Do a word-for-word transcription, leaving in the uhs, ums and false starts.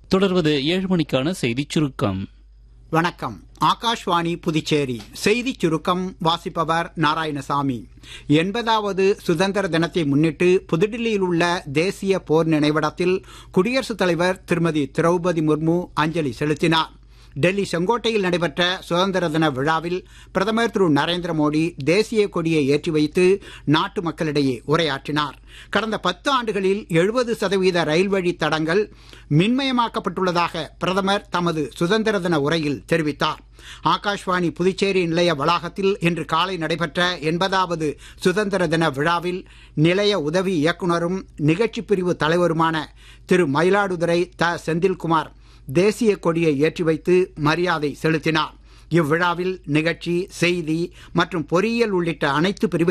தொடர்வது ஏழு மணிக்கான செய்திச் சுருக்கம். வணக்கம். ஆகாஷ்வாணி புதுச்சேரி செய்திச் சுருக்கம் வாசிப்பவர் நாராயணசாமி. எண்பதாவது சுதந்திர தினத்தை முன்னிட்டு புதுடில்லியில் உள்ள தேசிய போர் நினைவிடத்தில் குடியரசுத் தலைவர் திருமதி திரௌபதி முர்மு அஞ்சலி செலுத்தினார். டெல்லி செங்கோட்டையில் நடைபெற்ற சுதந்திர தின விழாவில் பிரதமர் திரு நரேந்திர மோடி தேசிய கொடியை ஏற்றி வைத்து நாட்டு மக்களிடையே உரையாற்றினார். கடந்த பத்து ஆண்டுகளில் எழுபது சதவீத ரயில் வழி தடங்கள் மின்மயமாக்கப்பட்டுள்ளதாக பிரதமர் தமது சுதந்திர தின உரையில் தெரிவித்தார். ஆகாஷ்வாணி புதுச்சேரி நிலைய வளாகத்தில் இன்று காலை நடைபெற்ற எண்பதாவது சுதந்திர தின விழாவில் நிலைய உதவி இயக்குநரும் நிகழ்ச்சி பிரிவு தலைவருமான திரு மயிலாடுதுறை த செந்தில்குமார் தேசிய கொடியை ஏற்றி வைத்து மரியாதை செலுத்தினார். இவ்விழாவில் நிகழ்ச்சி, செய்தி மற்றும் பொறியியல் உள்ளிட்ட அனைத்து பிரிவு